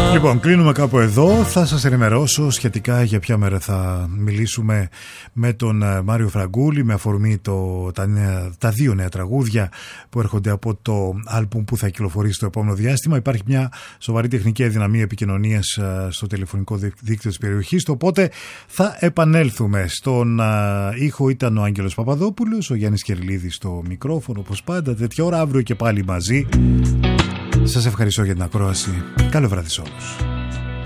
Λοιπόν, κλείνουμε κάπου εδώ. Θα σας ενημερώσω σχετικά για ποια μέρα θα μιλήσουμε με τον Μάριο Φραγκούλη με αφορμή τα δύο νέα τραγούδια που έρχονται από το άλμπουμ που θα κυκλοφορήσει στο επόμενο διάστημα. Υπάρχει μια σοβαρή τεχνική αδυναμία επικοινωνίας στο τηλεφωνικό δίκτυο της περιοχής, οπότε θα επανέλθουμε. Στον ήχο ήταν ο Άγγελος Παπαδόπουλος, ο Γιάννης Κερλίδης στο μικρόφωνο, όπως πάντα τέτοια ώρα, αύριο και πάλι μαζί. Σας ευχαριστώ για την ακρόαση. Καλό βράδυ σε όλους.